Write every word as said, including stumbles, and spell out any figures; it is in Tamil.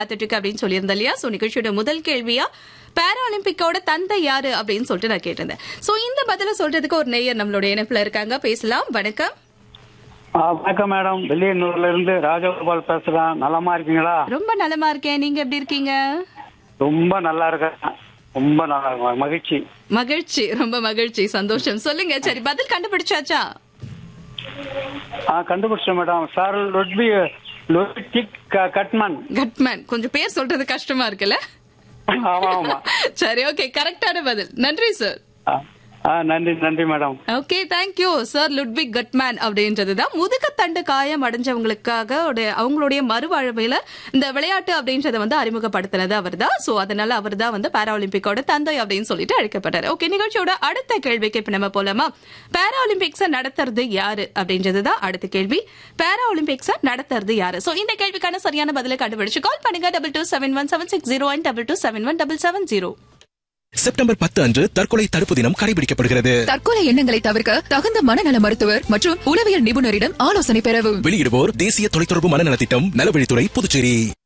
பார்த்துட்டு இருக்கு அப்படின்னு சொல்லியிருந்தேன் இல்லையா? சோ நிகழ்ச்சியோட முதல் கேள்வியா பாரா ஒலிம்பிக்கோட தந்தை யாரு அப்படின்னு சொல்லிட்டு நான் கேட்டிருந்தேன். சோ இந்த பதில சொல்றதுக்கு ஒரு நேயர் நம்மளோட இணைப்புல இருக்காங்க, பேசலாம். வணக்கம். வணக்கம் மேடம், வெள்ளியனூர்ல இருந்து ராஜகோபால் பேசுறேன். நலமா இருக்கீங்களா? ரொம்ப நலமா இருக்கேன், நீங்க எப்படி இருக்கீங்க? ரொம்ப நல்லா இருக்கேன், ரொம்ப நல்லா இருக்கேன். மகிழ்ச்சி மகிழ்ச்சி, ரொம்ப மகிழ்ச்சி, சந்தோஷம். சொல்லுங்க. சரி, பதில் கண்டுபிடிச்சாச்சா? கண்டுபிடிச்சேன் மேடம். Sir லுட்வி Ludwig கட்மன். கட்மன். கொஞ்சம் பேர் சொல்றது கஷ்டமா இருக்குல்ல? ஆமா ஆமா. சரி, ஓகே, கரெக்டான பதில். நன்றி சார். நன்றி நன்றி madam. Okay, thank you sir. Ludwig கட்மேன் அப்படின்றதுதான் முதுகுத்தண்டு காயம் அடைஞ்சவங்களுக்காக அவங்களுடைய மறுவாழ்வையில இந்த விளையாட்டு அப்படின்றத வந்து அறிமுகப்படுத்தினது அவர் தான். சோ அதனால அவர் தான் வந்து பாரா ஒலிம்பிக்கோட தந்தை அப்படின்னு சொல்லிட்டு அழைக்கப்பட்டாரு. ஓகே, நிகழ்ச்சியோட அடுத்த கேள்விக்கு இப்ப நம்ம போலாமா? பாரா ஒலிம்பிக்ஸ நடத்துறது யாரு அப்படின்றதுதான் அடுத்த கேள்வி. பாரா ஒலிம்பிக்ஸ நடத்துறது யாரு? சோ இந்த கேள்விக்கான சரியான பதிலை கண்டுபிடிச்சு கால் பண்ணுங்க. Double two seven one seven six zero one double two seven one double seven zero. September பத்து அன்று தற்கொலை தடுப்பு தினம் கடைபிடிக்கப்படுகிறது. தற்கொலை எண்ணங்களை தவிர்க்க தகுந்த மனநல மருத்துவர் மற்றும் உளவியல் நிபுணரிடம் ஆலோசனை பெறவும். வெளியிடுவோர் தேசிய தொலைத்தொடர்பு மனநல திட்டம், நலவழித்துறை, புதுச்சேரி.